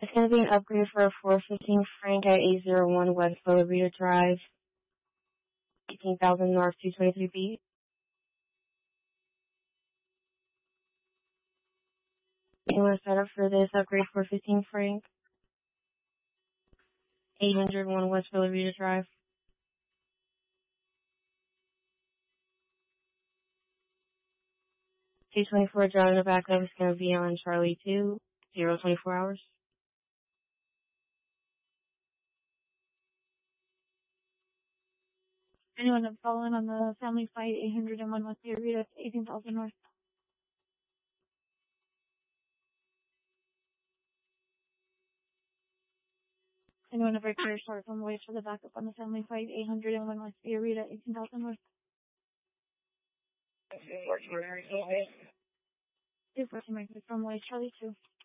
It's going to be an upgrade for a 415 Frank at 801 West Florida Drive, 18,000 North, 223 feet. You want to set up for this upgrade 415 Frank, 801 West Florida Drive. 224 John in the backup is going to be on Charlie 2, 024 hours. Anyone that's following on the family flight 801 West Arita, 18,000 North. Anyone ever clear short from waves for the backup on the family flight 801 West Arita, 18,000 North. 214 from waves Charlie 2.